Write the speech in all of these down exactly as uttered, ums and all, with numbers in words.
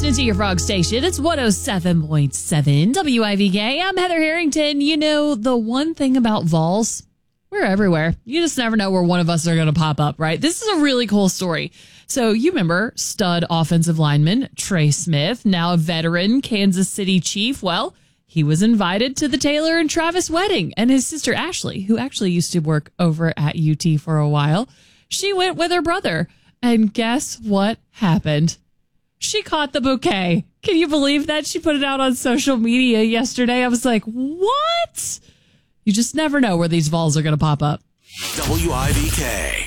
listening to your Frog Station. It's one oh seven point seven W I V K. I'm Heather Harrington. You know, the one thing about Vols, we're everywhere. You just never know where one of us are going to pop up, right? This is a really cool story. So you remember stud offensive lineman Trey Smith, now a veteran Kansas City Chief. Well, he was invited to the Taylor and Travis wedding, and his sister Ashley, who actually used to work over at U T for a while, she went with her brother. And guess what happened? She caught the bouquet. Can you believe that? She put it out on social media yesterday. I was like, what? You just never know where these Vols are going to pop up. W I V K.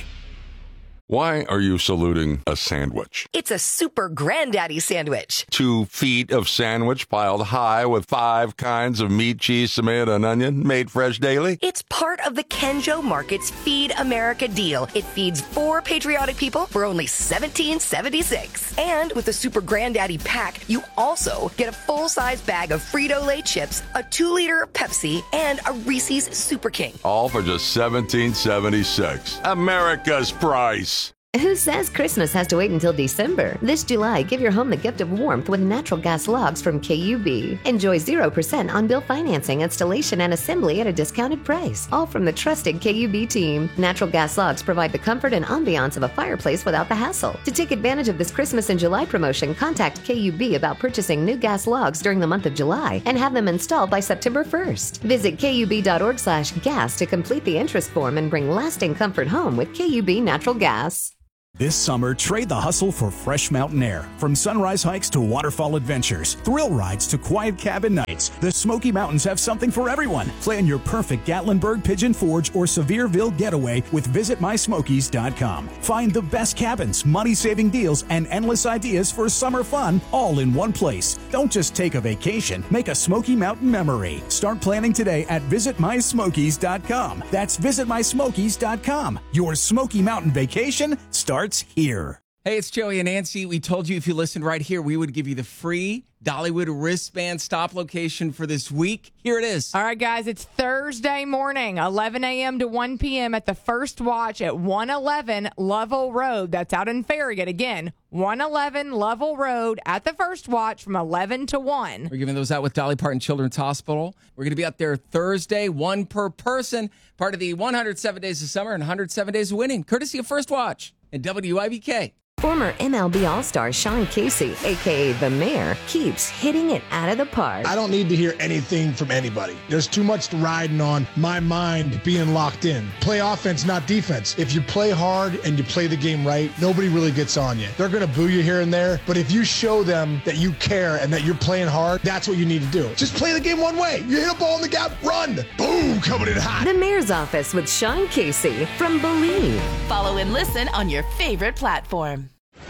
Why are you saluting a sandwich? It's a super granddaddy sandwich. Two feet of sandwich piled high with five kinds of meat, cheese, tomato, and onion made fresh daily? It's part of the Kenjo Market's Feed America deal. It feeds four patriotic people for only seventeen seventy-six. And with the super granddaddy pack, you also get a full-size bag of Frito-Lay chips, a two-liter Pepsi, and a Reese's Super King. All for just seventeen seventy-six. America's price. Who says Christmas has to wait until December? This July, give your home the gift of warmth with natural gas logs from K U B. Enjoy zero percent on-bill financing, installation, and assembly at a discounted price. All from the trusted K U B team. Natural gas logs provide the comfort and ambiance of a fireplace without the hassle. To take advantage of this Christmas in July promotion, contact K U B about purchasing new gas logs during the month of July and have them installed by September first. Visit kub.org slash gas to complete the interest form and bring lasting comfort home with K U B Natural Gas. This summer, trade the hustle for fresh mountain air. From sunrise hikes to waterfall adventures, thrill rides to quiet cabin nights, the Smoky Mountains have something for everyone. Plan your perfect Gatlinburg, Pigeon Forge, or Sevierville getaway with visit my smokies dot com. Find the best cabins, money-saving deals, and endless ideas for summer fun all in one place. Don't just take a vacation, make a Smoky Mountain memory. Start planning today at visit my smokies dot com. That's visit my smokies dot com. Your Smoky Mountain vacation starts here. Hey, it's Joey and Nancy. We told you if you listened right here, we would give you the free Dollywood wristband stop location for this week. Here it is. All right, guys, it's Thursday morning, eleven a.m. to one p.m. at the First Watch at one eleven Lovell Road. That's out in Farragut. Again, one eleven Lovell Road at the First Watch from eleven to one. We're giving those out with Dolly Parton Children's Hospital. We're going to be out there Thursday, one per person, part of the one hundred seven Days of Summer and one hundred seven Days of Winning, courtesy of First Watch and W I V K. Former M L B All-Star Sean Casey, a k a. The Mayor, keeps hitting it out of the park. I don't need to hear anything from anybody. There's too much riding on my mind being locked in. Play offense, not defense. If you play hard and you play the game right, nobody really gets on you. They're going to boo you here and there, but if you show them that you care and that you're playing hard, that's what you need to do. Just play the game one way. You hit a ball in the gap, run. Boom, coming in hot. The Mayor's Office with Sean Casey from Believe. Follow and listen on your favorite platform.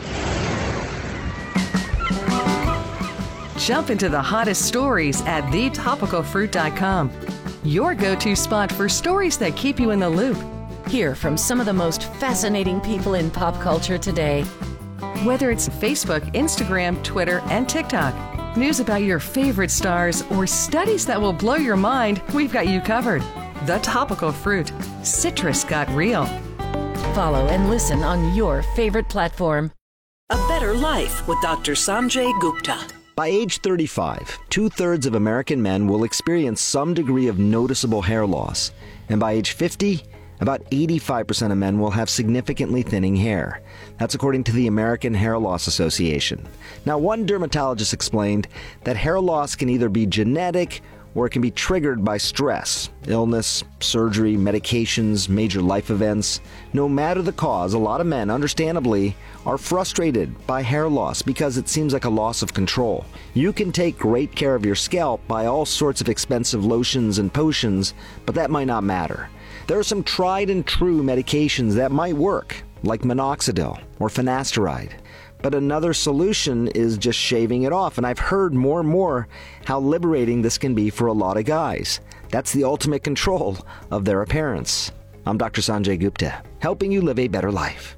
Jump into the hottest stories at the topical fruit dot com. Your go-to spot for stories that keep you in the loop. Hear from some of the most fascinating people in pop culture today. Whether it's Facebook, Instagram, Twitter, and TikTok, news about your favorite stars, or studies that will blow your mind, we've got you covered. The Topical Fruit. Citrus got real. Follow and listen on your favorite platform. A Better Life with Doctor Sanjay Gupta. By age thirty-five, two-thirds of American men will experience some degree of noticeable hair loss. And by age fifty, about eighty-five percent of men will have significantly thinning hair. That's according to the American Hair Loss Association. Now, one dermatologist explained that hair loss can either be genetic or it can be triggered by stress, illness, surgery, medications, major life events. No matter the cause, a lot of men, understandably, are frustrated by hair loss because it seems like a loss of control. You can take great care of your scalp by all sorts of expensive lotions and potions, but that might not matter. There are some tried and true medications that might work, like minoxidil or finasteride. But another solution is just shaving it off, and I've heard more and more how liberating this can be for a lot of guys. That's the ultimate control of their appearance. I'm Doctor Sanjay Gupta, helping you live a better life.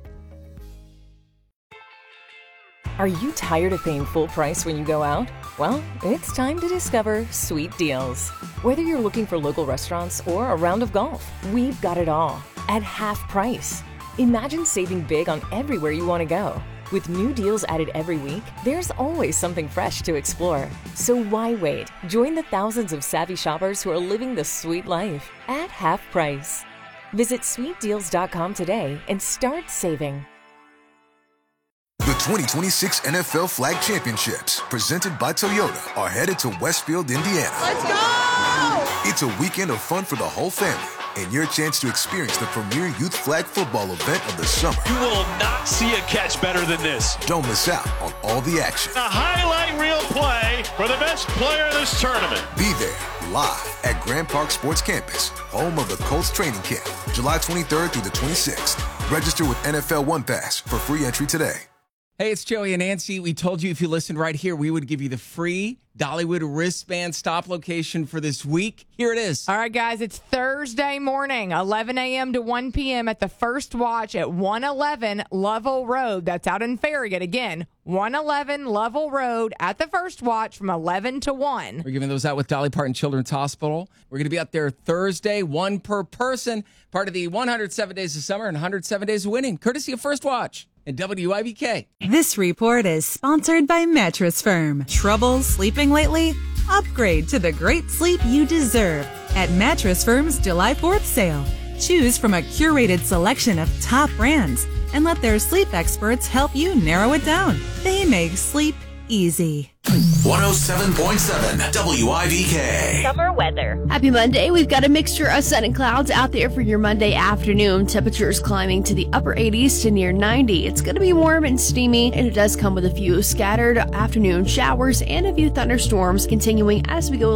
Are you tired of paying full price when you go out? Well, it's time to discover Sweet Deals. Whether you're looking for local restaurants or a round of golf, we've got it all at half price. Imagine saving big on everywhere you want to go. With new deals added every week, there's always something fresh to explore. So why wait? Join the thousands of savvy shoppers who are living the sweet life at half price. Visit sweet deals dot com today and start saving. The twenty twenty-six N F L Flag Championships, presented by Toyota, are headed to Westfield, Indiana. Let's go! It's a weekend of fun for the whole family and your chance to experience the premier youth flag football event of the summer. You will not see a catch better than this. Don't miss out on all the action. A highlight reel play for the best player of this tournament. Be there live at Grand Park Sports Campus, home of the Colts training camp, July twenty-third through the twenty-sixth. Register with N F L One Pass for free entry today. Hey, it's Joey and Nancy. We told you if you listened right here, we would give you the free Dollywood wristband stop location for this week. Here it is. All right, guys, it's Thursday morning, eleven a.m. to one p.m. at the First Watch at one eleven Lovell Road. That's out in Farragut. Again, one eleven Lovell Road at the First Watch from eleven to one. We're giving those out with Dolly Parton Children's Hospital. We're going to be out there Thursday, one per person, part of the one hundred seven Days of Summer and one hundred seven Days of Winning, courtesy of First Watch and W I V K. This report is sponsored by Mattress Firm. Trouble sleeping lately? Upgrade to the great sleep you deserve at Mattress Firm's July fourth sale. Choose from a curated selection of top brands and let their sleep experts help you narrow it down. They make sleep easy. one oh seven point seven W I V K. Summer weather. Happy Monday. We've got a mixture of sun and clouds out there for your Monday afternoon. Temperatures climbing to the upper eighties to near ninety. It's going to be warm and steamy, and it does come with a few scattered afternoon showers and a few thunderstorms continuing as we go